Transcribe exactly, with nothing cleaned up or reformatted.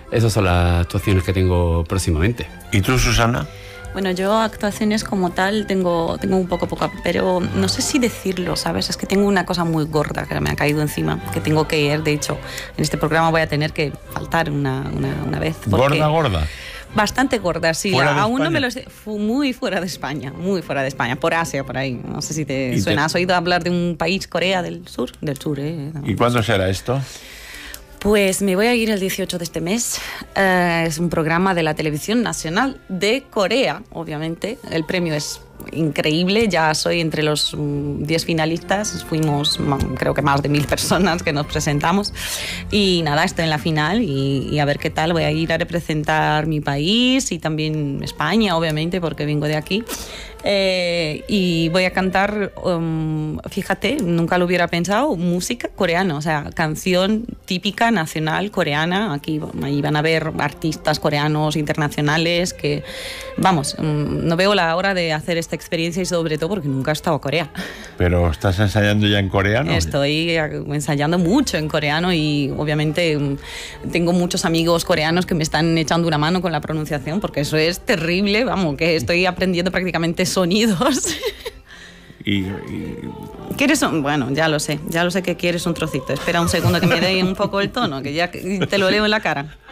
esas son las actuaciones que tengo próximamente. ¿Y tú, Susana? Bueno, yo actuaciones como tal tengo, tengo un poco poca, pero no sé si decirlo, ¿sabes? Es que tengo una cosa muy gorda que me ha caído encima, que tengo que ir. De hecho, en este programa voy a tener que faltar una, una, una vez. ¿Gorda, gorda? Bastante gorda, sí. ¿Fuera de Aún España? no me lo sé. Fue muy fuera de España, muy fuera de España. Por Asia, por ahí. No sé si te ¿Y suena. te- ¿Has oído hablar de un país, Corea del Sur? Del Sur, ¿eh? ¿Y cuándo será esto? Pues me voy a ir el dieciocho de este mes. Eh, es un programa de la televisión nacional de Corea, obviamente. El premio es increíble. Ya soy entre los mm, diez finalistas. Fuimos, ma- creo que más de mil personas que nos presentamos. Y nada, estoy en la final y, y a ver qué tal. Voy a ir a representar mi país y también España, obviamente, porque vengo de aquí. Eh, y voy a cantar, um, fíjate, nunca lo hubiera pensado, música coreana, o sea, canción típica nacional coreana. Aquí ahí van a ver artistas coreanos internacionales que, vamos, um, no veo la hora de hacer esta experiencia y sobre todo porque nunca he estado a Corea. ¿Pero estás ensayando ya en coreano? Estoy ensayando mucho en coreano y obviamente um, tengo muchos amigos coreanos que me están echando una mano con la pronunciación porque eso es terrible, vamos, que estoy aprendiendo prácticamente sonidos. Y, y- ¿Quieres un...? Bueno, ya lo sé, ya lo sé que quieres un trocito. Espera un segundo que me dé un poco el tono, que ya te lo leo en la cara.